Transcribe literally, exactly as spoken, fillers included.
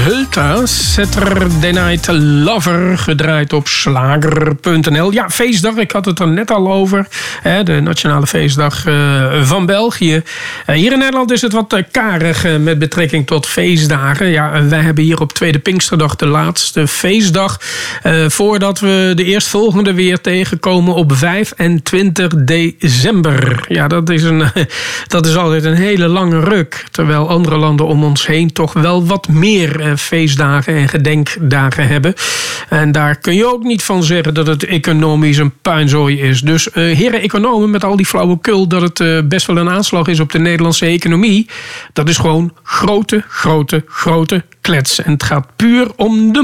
Hulta, Saturday Night Lover, gedraaid op slager punt n l. Ja, feestdag, ik had het er net al over. Hè, de nationale feestdag uh, van België. Uh, hier in Nederland is het wat uh, karig uh, met betrekking tot feestdagen. Ja, wij hebben hier op Tweede Pinksterdag de laatste feestdag. Uh, voordat we de eerstvolgende weer tegenkomen op vijfentwintig december. Ja, dat is, een, dat is altijd een hele lange ruk. Terwijl andere landen om ons heen toch wel wat meer uh, feestdagen en gedenkdagen hebben. En daar kun je ook niet van zeggen dat het economisch een puinzooi is. Dus uh, heren economen, met al die flauwekul dat het uh, best wel een aanslag is op de Nederlandse economie. Dat is gewoon grote, grote, grote klets. En het gaat puur om de